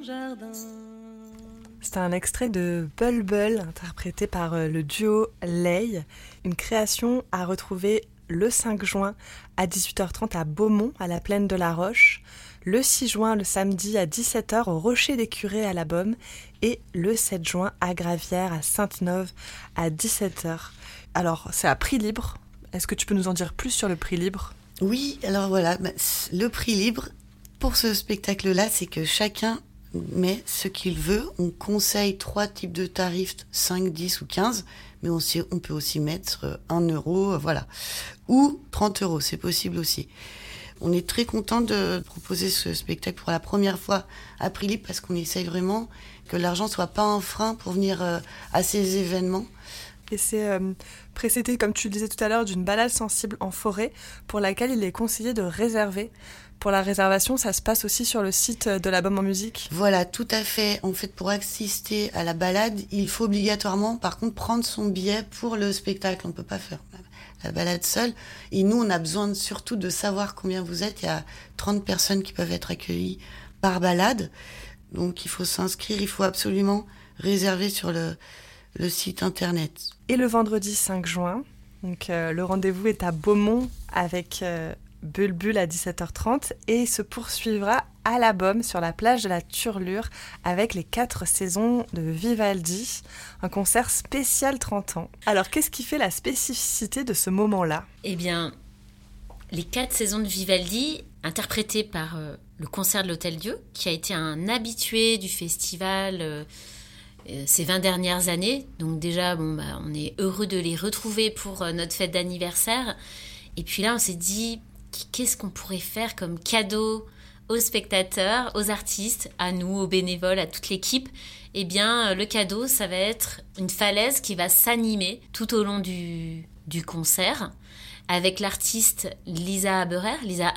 jardin. C'est un extrait de Bulbul, interprété par le duo Lay, une création à retrouver le 5 juin à 18h30 à Beaumont, à la Plaine de la Roche, le 6 juin, le samedi, à 17h au Rocher des Curés à la Beaume, et le 7 juin à Gravières, à Sainte-Neuve, à 17h. Alors, c'est à prix libre. Est-ce que tu peux nous en dire plus sur le prix libre ? Oui, alors voilà, le prix libre pour ce spectacle-là, c'est que chacun met ce qu'il veut. On conseille 3 types de tarifs, 5, 10 ou 15, mais on peut aussi mettre 1 euro, voilà. Ou 30 euros, c'est possible aussi. On est très content de proposer ce spectacle pour la première fois à prix libre parce qu'on essaye vraiment que l'argent soit pas un frein pour venir à ces événements. Et c'est précédé, comme tu le disais tout à l'heure, d'une balade sensible en forêt pour laquelle il est conseillé de réserver. Pour la réservation, ça se passe aussi sur le site de la Beaume en musique. Voilà, tout à fait. En fait, pour assister à la balade, il faut obligatoirement, par contre, prendre son billet pour le spectacle. On ne peut pas faire la balade seule. Et nous, on a besoin surtout de savoir combien vous êtes. Il y a 30 personnes qui peuvent être accueillies par balade. Donc, il faut s'inscrire. Il faut absolument réserver sur le site internet. Et le vendredi 5 juin, donc, le rendez-vous est à Beaumont avec Bulbul à 17h30 et se poursuivra à la Beaume sur la plage de la Turlure avec les 4 saisons de Vivaldi, un concert spécial 30 ans. Alors qu'est-ce qui fait la spécificité de ce moment-là ? Eh bien, les 4 saisons de Vivaldi, interprétées par le concert de l'Hôtel-Dieu, qui a été un habitué du festival ces 20 dernières années. Donc déjà, on est heureux de les retrouver pour notre fête d'anniversaire. Et puis là, on s'est dit, qu'est-ce qu'on pourrait faire comme cadeau aux spectateurs, aux artistes, à nous, aux bénévoles, à toute l'équipe ? Eh bien, le cadeau, ça va être une falaise qui va s'animer tout au long du concert avec l'artiste Lisa